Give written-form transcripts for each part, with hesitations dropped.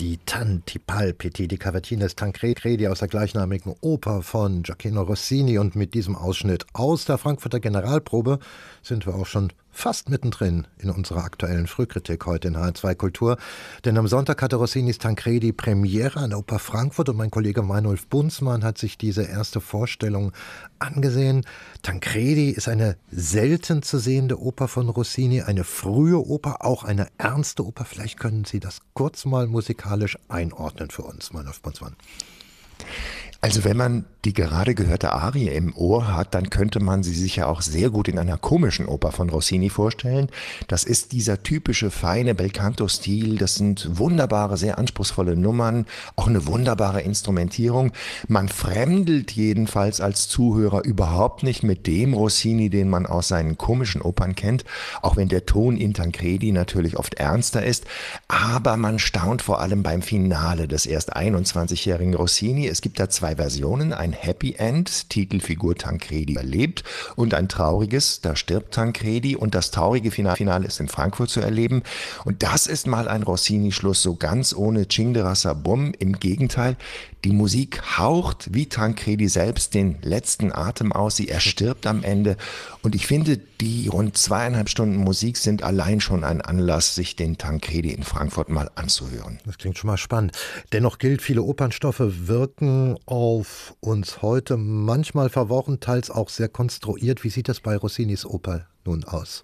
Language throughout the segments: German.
die Tanti Palpiti di Cavatines Tancredi aus der gleichnamigen Oper von Gioacchino Rossini. Und mit diesem Ausschnitt aus der Frankfurter Generalprobe sind wir auch schon fast mittendrin in unserer aktuellen Frühkritik heute in HR2 Kultur. Denn am Sonntag hatte Rossinis Tancredi Premiere an der Oper Frankfurt und mein Kollege Meinolf Bunzmann hat sich diese erste Vorstellung angesehen. Tancredi ist eine selten zu sehende Oper von Rossini, eine frühe Oper, auch eine ernste Oper. Vielleicht können Sie das kurz mal musikalisch einordnen für uns, Meinolf Bunzmann. Also wenn man die gerade gehörte Arie im Ohr hat, dann könnte man sie sich ja auch sehr gut in einer komischen Oper von Rossini vorstellen. Das ist dieser typische feine Belcanto-Stil, das sind wunderbare, sehr anspruchsvolle Nummern, auch eine wunderbare Instrumentierung. Man fremdelt jedenfalls als Zuhörer überhaupt nicht mit dem Rossini, den man aus seinen komischen Opern kennt, auch wenn der Ton in Tancredi natürlich oft ernster ist. Aber man staunt vor allem beim Finale des erst 21-jährigen Rossini. Es gibt da zwei Versionen, ein Happy End, Titelfigur Tancredi überlebt, und ein trauriges, da stirbt Tancredi, und das traurige Finale ist in Frankfurt zu erleben. Und das ist mal ein Rossini-Schluss, so ganz ohne Cinghiera-Bum. Im Gegenteil, die Musik haucht wie Tancredi selbst den letzten Atem aus, sie erstirbt am Ende. Und ich finde, die rund 2,5 Stunden Musik sind allein schon ein Anlass, sich den Tancredi in Frankfurt mal anzuhören. Das klingt schon mal spannend. Dennoch gilt, viele Opernstoffe wirken auf uns heute manchmal verworren, teils auch sehr konstruiert. Wie sieht das bei Rossinis Oper nun aus?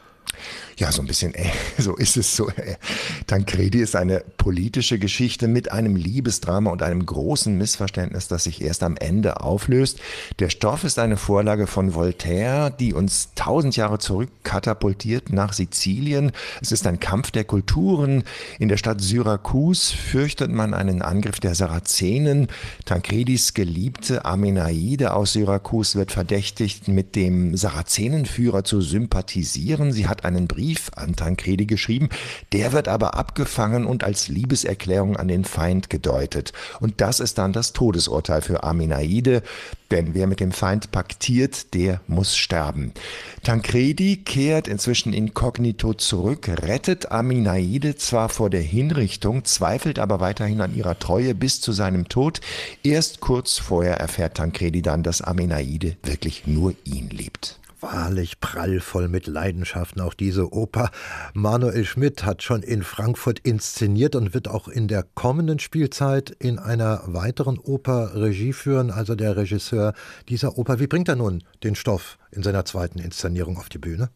Ja, so ein bisschen, so ist es so. Tancredi ist eine politische Geschichte mit einem Liebesdrama und einem großen Missverständnis, das sich erst am Ende auflöst. Der Stoff ist eine Vorlage von Voltaire, die uns 1000 Jahre zurück katapultiert nach Sizilien. Es ist ein Kampf der Kulturen. In der Stadt Syrakus fürchtet man einen Angriff der Sarazenen. Tancredis Geliebte Amenaide aus Syrakus wird verdächtigt, mit dem Sarazenenführer zu sympathisieren. Sie hat einen Brief an Tancredi geschrieben, der wird aber abgefangen und als Liebeserklärung an den Feind gedeutet. Und das ist dann das Todesurteil für Amenaide, denn wer mit dem Feind paktiert, der muss sterben. Tancredi kehrt inzwischen inkognito zurück, rettet Amenaide zwar vor der Hinrichtung, zweifelt aber weiterhin an ihrer Treue bis zu seinem Tod. Erst kurz vorher erfährt Tancredi dann, dass Amenaide wirklich nur ihn liebt. Wahrlich prallvoll mit Leidenschaften auch diese Oper. Manuel Schmidt hat schon in Frankfurt inszeniert und wird auch in der kommenden Spielzeit in einer weiteren Oper Regie führen, also der Regisseur dieser Oper. Wie bringt er nun den Stoff in seiner zweiten Inszenierung auf die Bühne?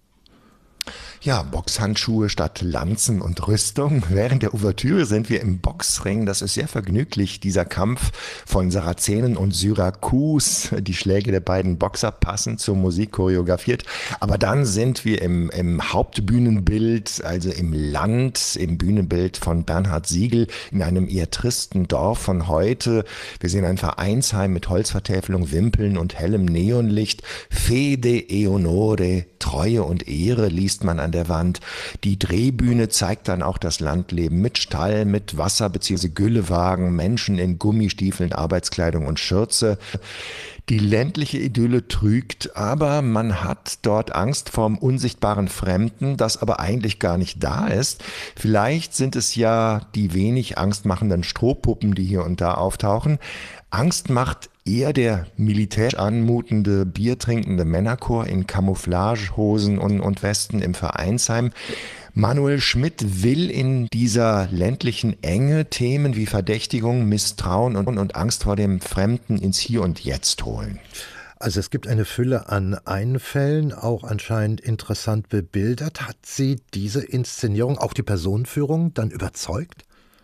Ja, Boxhandschuhe statt Lanzen und Rüstung. Während der Ouvertüre sind wir im Boxring. Das ist sehr vergnüglich, dieser Kampf von Sarazenen und Syrakus. Die Schläge der beiden Boxer passen zur Musik choreografiert. Aber dann sind wir im Hauptbühnenbild, also im Land, im Bühnenbild von Bernhard Siegel, in einem eher tristen Dorf von heute. Wir sehen ein Vereinsheim mit Holzvertäfelung, Wimpeln und hellem Neonlicht. Fede e onore, Treue und Ehre liest man an der Wand. Die Drehbühne zeigt dann auch das Landleben mit Stall, mit Wasser bzw. Güllewagen, Menschen in Gummistiefeln, Arbeitskleidung und Schürze. Die ländliche Idylle trügt, aber man hat dort Angst vorm unsichtbaren Fremden, das aber eigentlich gar nicht da ist. Vielleicht sind es ja die wenig angstmachenden Strohpuppen, die hier und da auftauchen. Angst macht eher der militärisch anmutende, biertrinkende Männerchor in Camouflagehosen und Westen im Vereinsheim. Manuel Schmidt will in dieser ländlichen Enge Themen wie Verdächtigung, Misstrauen und Angst vor dem Fremden ins Hier und Jetzt holen. Also es gibt eine Fülle an Einfällen, auch anscheinend interessant bebildert. Hat Sie diese Inszenierung, auch die Personenführung, dann überzeugt?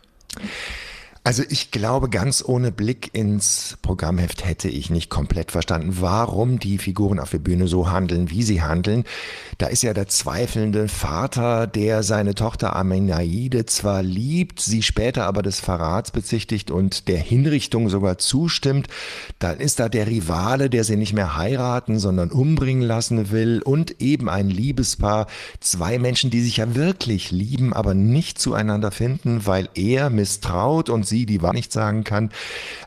Also ich glaube, ganz ohne Blick ins Programmheft hätte ich nicht komplett verstanden, warum die Figuren auf der Bühne so handeln, wie sie handeln. Da ist ja der zweifelnde Vater, der seine Tochter Amenaide zwar liebt, sie später aber des Verrats bezichtigt und der Hinrichtung sogar zustimmt. Dann ist da der Rivale, der sie nicht mehr heiraten, sondern umbringen lassen will, und eben ein Liebespaar, zwei Menschen, die sich ja wirklich lieben, aber nicht zueinander finden, weil er misstraut und sie die Wahrheit nicht sagen kann.